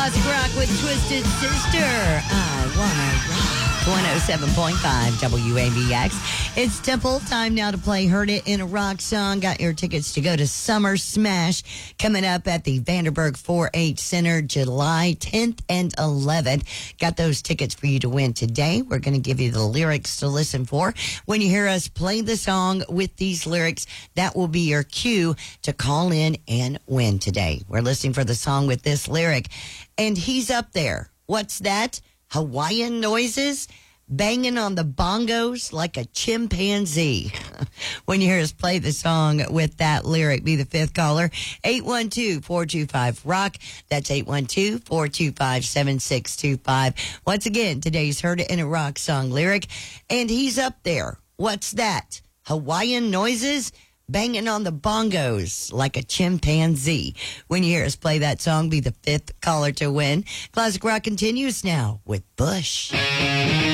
Classic rock with Twisted Sister. I wanna rock. 107.5 WABX. It's Temple. Time now to play Heard It in a Rock Song. Got your tickets to go to Summer Smash coming up at the Vanderburg 4-H Center July 10th and 11th. Got those tickets for you to win today. We're going to give you the lyrics to listen for. When you hear us play the song with these lyrics, that will be your cue to call in and win today. We're listening for the song with this lyric. And he's up there. What's that? Hawaiian noises, banging on the bongos like a chimpanzee. When you hear us play the song with that lyric, be the fifth caller, 812-425-ROCK. That's 812-425-7625. Once again, today's Heard It in a Rock Song lyric. And he's up there. What's that? Hawaiian noises, banging on the bongos like a chimpanzee. When you hear us play that song, be the fifth caller to win. Classic Rock continues now with Bush.